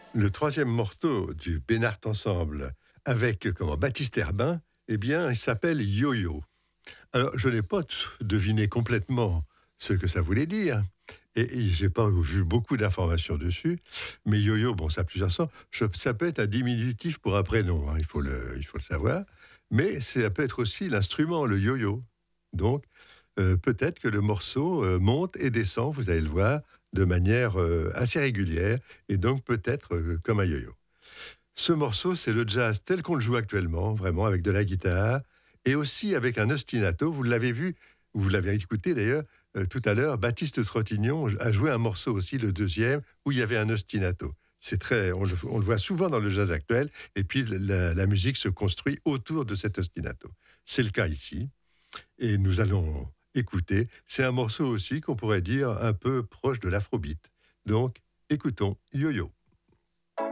Le troisième morceau du Bénart Ensemble avec Baptiste Herbin, eh bien, il s'appelle Yo-Yo. Alors, je n'ai pas deviné complètement ce que ça voulait dire, et je n'ai pas vu beaucoup d'informations dessus, mais Yo-Yo, bon, ça a plusieurs sens. Ça peut être un diminutif pour un prénom, hein, il faut le savoir, mais ça peut être aussi l'instrument, le yo-yo. Donc, peut-être que le morceau monte et descend, vous allez le voir, de manière assez régulière, et donc peut-être comme un yo-yo. Ce morceau, c'est le jazz tel qu'on le joue actuellement, vraiment avec de la guitare, et aussi avec un ostinato. Vous l'avez vu, vous l'avez écouté d'ailleurs tout à l'heure, Baptiste Trottignon a joué un morceau aussi, le deuxième, où il y avait un ostinato. On le voit souvent dans le jazz actuel, et puis la musique se construit autour de cet ostinato. C'est le cas ici, et nous allons écouter. C'est un morceau aussi qu'on pourrait dire un peu proche de l'afrobeat. Donc, écoutons Yo-Yo.